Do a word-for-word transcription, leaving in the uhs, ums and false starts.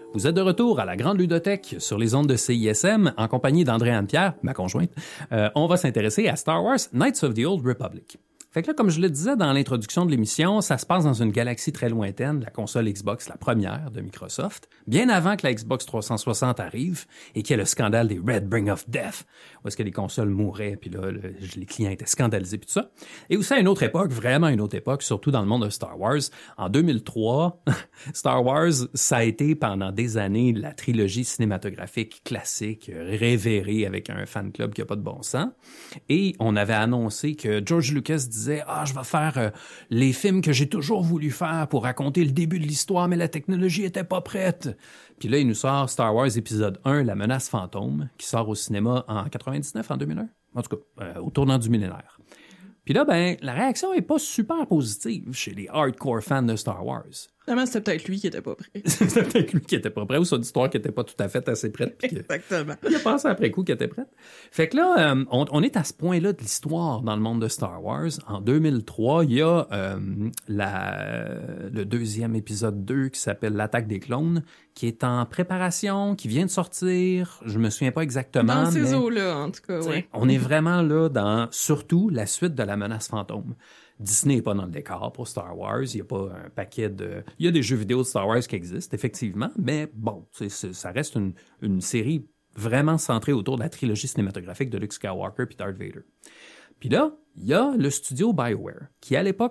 Vous êtes de retour à la Grande Ludothèque sur les ondes de C I S M en compagnie d'André-Anne Pierre, ma conjointe. Euh, on va s'intéresser à Star Wars Knights of the Old Republic. Fait que là, comme je le disais dans l'introduction de l'émission, ça se passe dans une galaxie très lointaine, la console Xbox, la première de Microsoft, bien avant que la Xbox trois cent soixante arrive et qu'il y ait le scandale des Red Ring of Death, où est-ce que les consoles mouraient, puis là, le, les clients étaient scandalisés, puis tout ça. Et aussi à une autre époque, vraiment une autre époque, surtout dans le monde de Star Wars. En deux mille trois, Star Wars, ça a été pendant des années la trilogie cinématographique classique, révérée avec un fan club qui a pas de bon sens. Et on avait annoncé que George Lucas disait « Ah, je vais faire euh, les films que j'ai toujours voulu faire pour raconter le début de l'histoire, mais la technologie était pas prête. » Puis là, il nous sort Star Wars épisode un, La menace fantôme, qui sort au cinéma en quatre-vingt-dix-neuf, en deux mille un. En tout cas, euh, au tournant du millénaire. Puis là, ben, la réaction est pas super positive chez les hardcore fans de Star Wars. Finalement, c'était peut-être lui qui était pas prêt. C'était peut-être lui qui était pas prêt, ou son histoire qui était pas tout à fait assez prête. Puis Exactement. Il a pensé après coup qu'il était prête. Fait que là, euh, on, on est à ce point-là de l'histoire dans le monde de Star Wars. En deux mille trois, il y a euh, la, le deuxième épisode deux qui s'appelle L'Attaque des clones, qui est en préparation, qui vient de sortir. Je me souviens pas exactement. Dans ces mais, eaux-là, en tout cas, oui. On est vraiment là dans, surtout, la suite de La menace fantôme. Disney n'est pas dans le décor pour Star Wars. Il n'y a pas un paquet de... Il y a des jeux vidéo de Star Wars qui existent, effectivement, mais bon, c'est, c'est, ça reste une, une série vraiment centrée autour de la trilogie cinématographique de Luke Skywalker puis Darth Vader. Puis là, il y a le studio BioWare, qui à l'époque